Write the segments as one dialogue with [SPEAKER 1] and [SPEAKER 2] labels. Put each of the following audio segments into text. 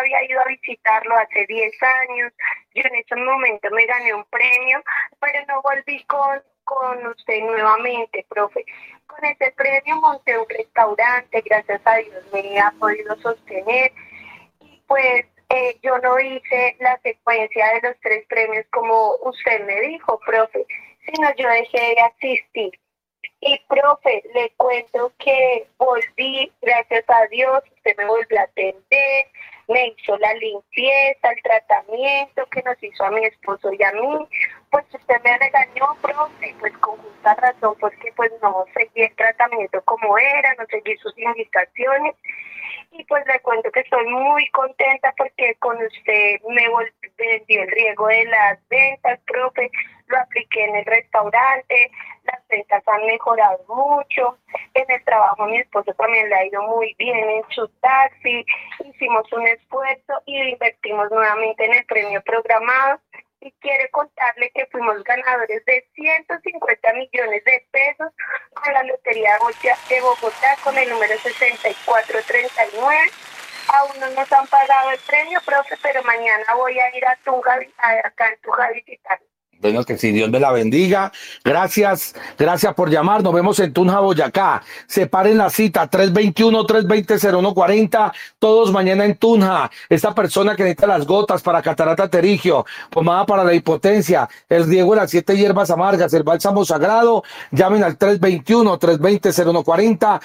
[SPEAKER 1] había ido a visitarlo hace 10 años. Yo en ese momento me gané un premio, pero no volví con usted nuevamente, profe. Con ese premio monté un restaurante, gracias a Dios me ha podido sostener. Y pues yo no hice la secuencia de los 3 premios como usted me dijo, profe, sino yo dejé de asistir. Y profe, le cuento que volví, gracias a Dios, usted me volvió a atender, me hizo la limpieza, el tratamiento que nos hizo a mi esposo y a mí. Pues usted me regañó, profe, pues con justa razón, porque pues no seguí el tratamiento como era, no seguí sus indicaciones. Y pues le cuento que estoy muy contenta porque con usted me vendió el riego de las ventas, profe, lo apliqué en el restaurante, las ventas han mejorado mucho, en el trabajo mi esposo también le ha ido muy bien en su taxi, hicimos un esfuerzo y invertimos nuevamente en el premio programado. Y quiero contarle que fuimos ganadores de 150 millones de pesos con la Lotería de Bogotá con el número 6439. Aún no nos han pagado el premio, profe, pero mañana voy a ir a Tunja, acá en Tunja, a visitarlo.
[SPEAKER 2] Bueno, que si Dios me la bendiga. Gracias por llamar. Nos vemos en Tunja, Boyacá. Separen la cita, 321-320-0140. Todos mañana en Tunja. Esta persona que necesita las gotas para catarata pterigio, pomada para la hipotencia, el riego de las 7 hierbas amargas, el bálsamo sagrado, llamen al 321-320-0140,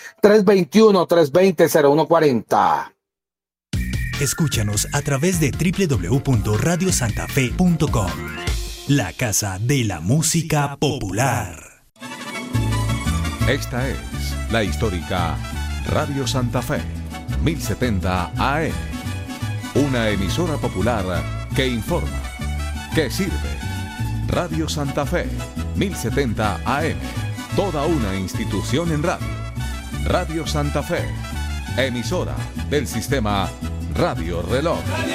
[SPEAKER 2] 321-320-0140.
[SPEAKER 3] Escúchanos a través de www.radiosantafe.com. La casa de la música popular.
[SPEAKER 4] Esta es la histórica Radio Santa Fe, 1070 AM. Una emisora popular que informa, que sirve. Radio Santa Fe, 1070 AM. Toda una institución en radio. Radio Santa Fe, emisora del sistema Radio Reloj.